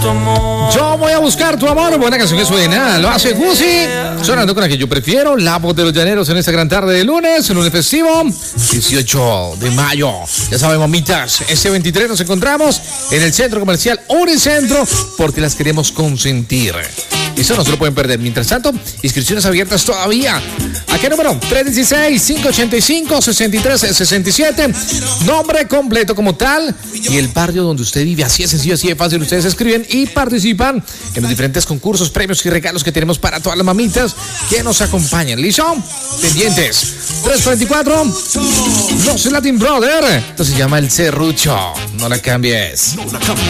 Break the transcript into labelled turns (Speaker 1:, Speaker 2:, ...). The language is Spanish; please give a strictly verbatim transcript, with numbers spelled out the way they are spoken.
Speaker 1: Yo voy a buscar tu amor, buena canción que suena, lo hace Gucci, sonando con la que yo prefiero, La Voz de los Llaneros en esta gran tarde de lunes, un lunes festivo, dieciocho de mayo. Ya saben, mamitas, este veintitrés nos encontramos en el centro comercial Unicentro porque las queremos consentir. Eso no se lo pueden perder. Mientras tanto, inscripciones abiertas todavía. ¿A qué número? tres uno seis, cinco ocho cinco, seis tres seis siete. Nombre completo como tal y el barrio donde usted vive. Así es sencillo, así de fácil. Ustedes escriben y participan en los diferentes concursos, premios y regalos que tenemos para todas las mamitas que nos acompañan. ¿Listo? Pendientes. tres cuarenta y cuatro. Los Latin Brother. Esto se llama El Serrucho. No la cambies. No la cambies.